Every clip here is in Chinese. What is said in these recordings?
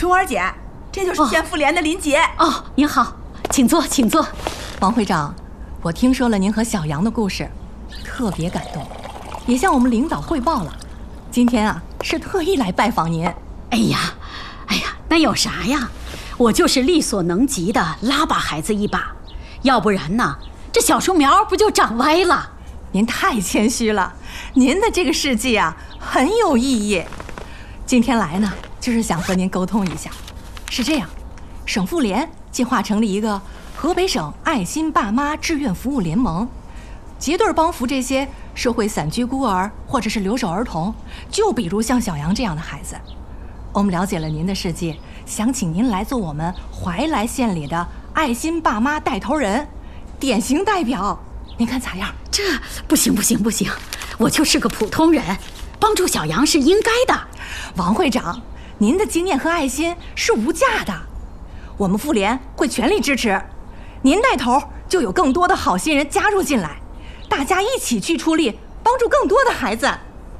春花姐，这就是县妇联的林杰。 哦，您好，请坐，请坐。 王会长，我听说了您和小杨的故事，特别感动，也向我们领导汇报了。今天啊，是特意来拜访您。 哎呀，那有啥呀？我就是力所能及的拉把孩子一把，要不然呢，这小树苗不就长歪了？ 您太谦虚了，您的这个事迹啊很有意义。今天来呢，就是想和您沟通一下。是这样，省妇联计划成立一个河北省爱心爸妈志愿服务联盟，结对帮扶这些社会散居孤儿或者是留守儿童，就比如像小杨这样的孩子。我们了解了您的事迹，想请您来做我们怀来县里的爱心爸妈带头人，典型代表，您看咋样？ 这不行，我就是个普通人，帮助小杨是应该的。 王会长，您的经验和爱心是无价的，我们妇联会全力支持。您带头，就有更多的好心人加入进来，大家一起去出力，帮助更多的孩子。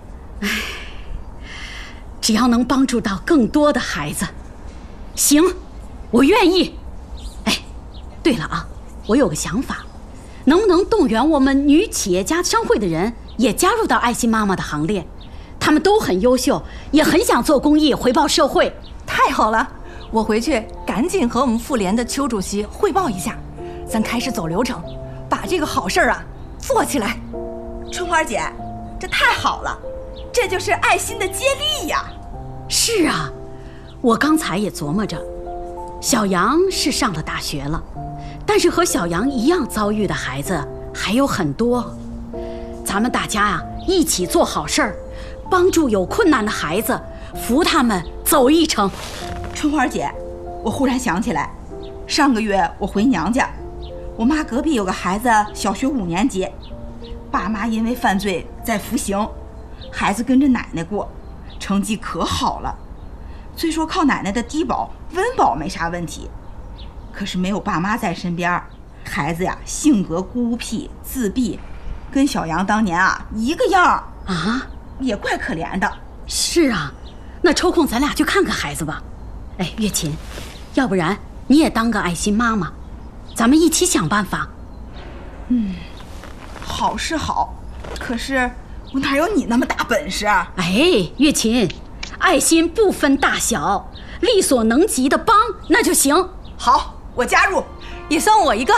只要能帮助到更多的孩子，行，我愿意。哎，对了啊，我有个想法，能不能动员我们女企业家商会的人也加入到爱心妈妈的行列？他们都很优秀，也很想做公益，回报社会。 太好了，我回去赶紧和我们妇联的邱主席汇报一下，咱开始走流程，把这个好事啊做起来。 春花姐，这太好了，这就是爱心的接力呀。 是啊，我刚才也琢磨着，小杨是上了大学了，但是和小杨一样遭遇的孩子还有很多。咱们大家啊，一起做好事儿，帮助有困难的孩子，扶他们走一程。 春花姐，我忽然想起来，上个月我回娘家，我妈隔壁有个孩子小学5年级，爸妈因为犯罪在服刑，孩子跟着奶奶过，成绩可好了。虽说靠奶奶的低保温饱没啥问题，可是没有爸妈在身边，孩子呀性格孤僻自闭，跟小杨当年啊一个样啊， 也怪可怜的。 是啊，那抽空咱俩去看看孩子吧。哎，月琴，要不然你也当个爱心妈妈，咱们一起想办法。 好是好，可是我哪有你那么大本事啊？ 哎，月琴，爱心不分大小，力所能及的帮那就行。 好，我加入， 也算我一个。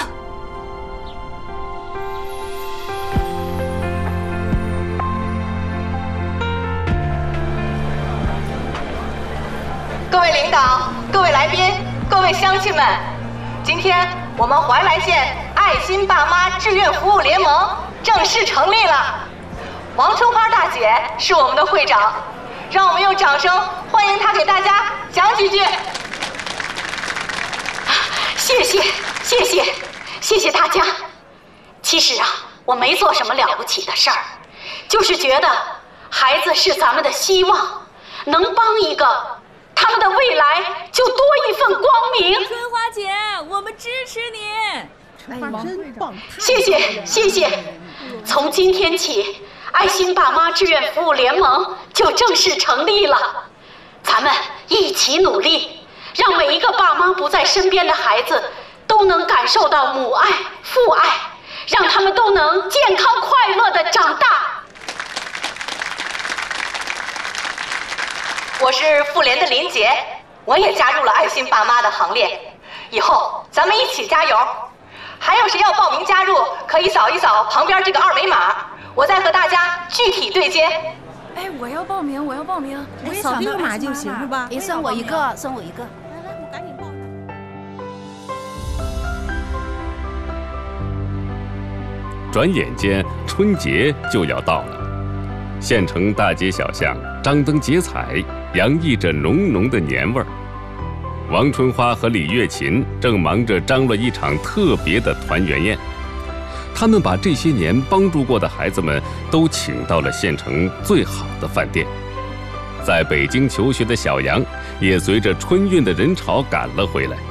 各位领导、各位来宾、各位乡亲们，今天我们怀来县爱心爸妈志愿服务联盟正式成立了。王春花大姐是我们的会长，让我们用掌声欢迎她给大家讲几句。谢谢大家。其实啊，我没做什么了不起的事儿，就是觉得孩子是咱们的希望，能帮一个，他们的未来就多一份光明。 春花姐，我们支持你。 春花真棒！ 谢谢。从今天起，爱心爸妈志愿服务联盟就正式成立了。咱们一起努力，让每一个爸妈不在身边的孩子都能感受到母爱、父爱，让他们都能健康快乐地长大。我是妇联的林杰，我也加入了爱心爸妈的行列。以后咱们一起加油！还有谁要报名加入，可以扫一扫旁边这个2维码，我再和大家具体对接。 哎，我要报名， 哎，扫这个码就行是吧？ 哎，算我一个。 来，我赶紧报。 转眼间春节就要到了，县城大街小巷张灯结彩，洋溢着浓浓的年味儿。王春花和李月琴正忙着张罗一场特别的团圆宴，他们把这些年帮助过的孩子们都请到了县城最好的饭店。在北京求学的小杨也随着春运的人潮赶了回来。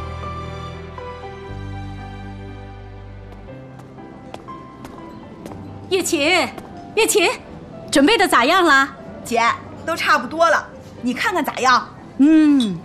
月琴，准备的咋样了？ 姐，都差不多了，你看看咋样？